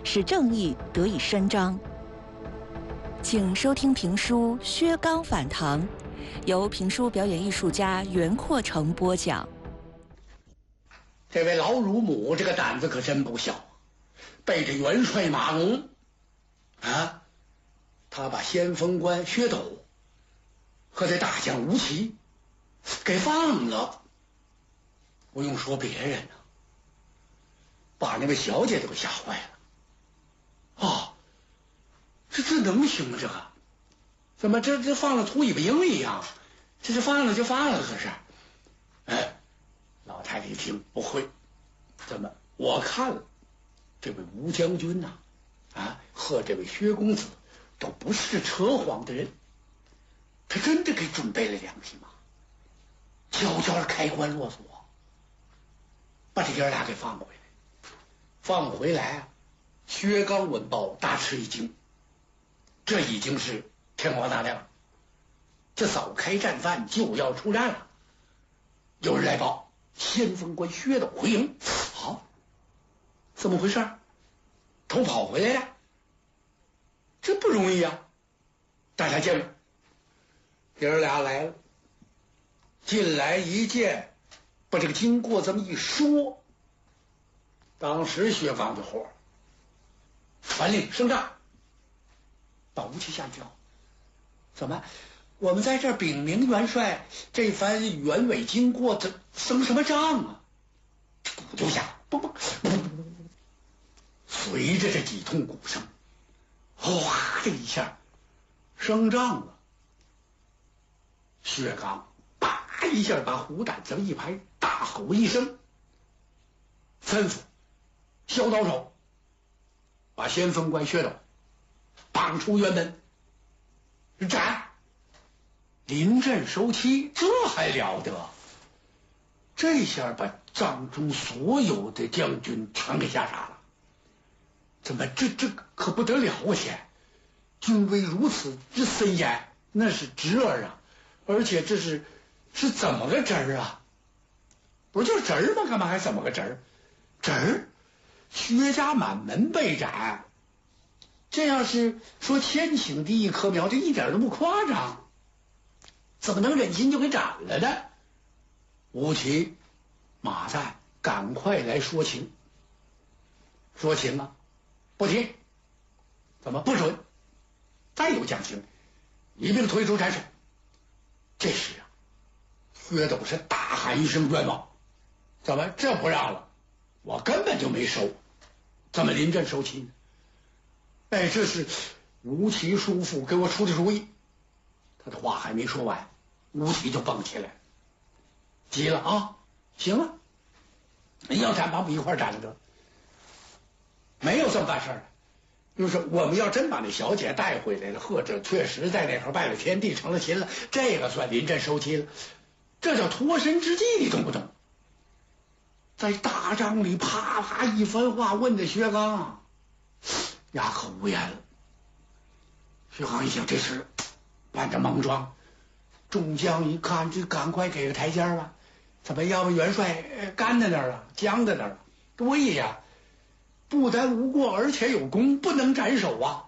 使正义得以伸张。请收听评书《薛刚反唐》，由评书表演艺术家袁阔成播讲。 这位老乳母这个胆子可真不小，背着元帅马龙啊，他把先锋官薛斗和这大将吴奇给放了。不用说别人呢，把那位小姐都给吓坏了。啊，这能行吗？这个怎么这放了秃尾巴鹰一样？这是放了就放了，可是，哎，老太太一听不会，怎么？我看了这位吴将军呐，和这位薛公子都不是扯谎的人，他真的给准备了2匹马，悄悄的开关落锁，把这爷俩给放回来。放回来，薛刚闻报大吃一惊，这已经是天光大亮，这早开战犯就要出战了。有人来报，先锋官薛斗回营。好，怎么回事？偷跑回来了？这不容易啊！大家见了，爷儿俩来了，进来一见，把这个经过这么一说，当时薛刚就火了，传令升帐，把吴奇吓一跳。怎么？我们在这儿禀明元帅，这番原委经过，这升什么帐啊？鼓就响，不，随着这几通鼓声，哗，这一下升帐了。薛刚叭一下把虎胆这么一拍，大吼一声，吩咐削刀手把先锋官薛斗绑出辕门斩。临阵收期，这还了得？这下把帐中所有的将军全给吓傻了。怎么这可不得了啊！先军威如此之森严，那是侄儿啊！而且这是怎么个侄儿啊？不就是侄儿吗？干嘛还怎么个侄儿？侄儿，薛家满门被斩，这要是说天请地一棵苗，这一点都不夸张。怎么能忍心就给斩了呢？吴奇、马赞赶快来说情。说情啊，不听。怎么不准？再有讲情，一并推出斩首。这时啊，薛斗是大喊一声冤枉！怎么这不让了？我根本就没收，怎么临阵收期呢？哎，这是吴奇叔父给我出的主意。他的话还没说完，吴奇就蹦起来，急了啊！行了，要斩把我们一块儿斩了得。没有这么办事儿的，就是我们要真把那小姐带回来了，或者确实在那头拜了天地成了亲了，这个算临阵收期了，这叫脱身之计，你懂不懂？在大帐里啪啪一番话问的薛刚哑口无言了。薛刚一想，这事办着莽撞，众将一看，这赶快给个台阶吧，怎么要不元帅干在那儿了，僵在那儿了？对呀，不但无过，而且有功，不能斩首啊！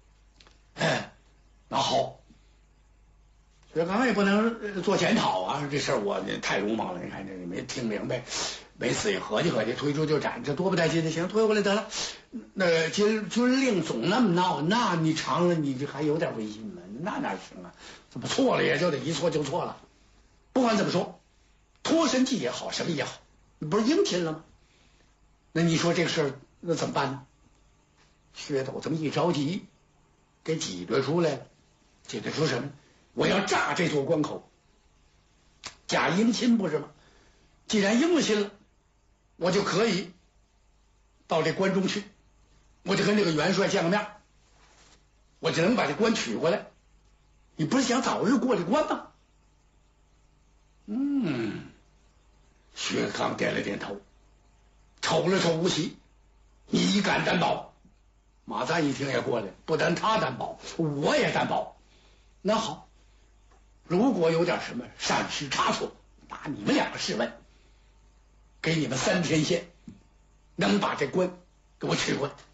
那好，薛刚也不能做检讨啊，这事儿我太鲁莽了，你看这没听明白，没仔细合计合计，推出就斩，这多不带劲的。行，推回来得了。那军令总那么闹，那你尝了，你这还有点威信吗？那哪行啊？怎么错了也就得一错就错了。不管怎么说，脱身计也好，什么也好，你不是应亲了吗？那你说这个事儿那怎么办呢？薛斗这么一着急，给挤兑出来了。挤兑出什么？我要炸这座关口，假迎亲不是吗？既然应了亲了，我就可以到这关中去，我就跟这个元帅见个面，我就能把这关取过来。你不是想早日过这关吗？薛刚点了点头，瞅了瞅吴奇，你敢担保？马赞一听也过来，不但他担保，我也担保。那好，如果有点什么闪失差错，拿你们2个试问，给你们3天限，能把这关给我取过来。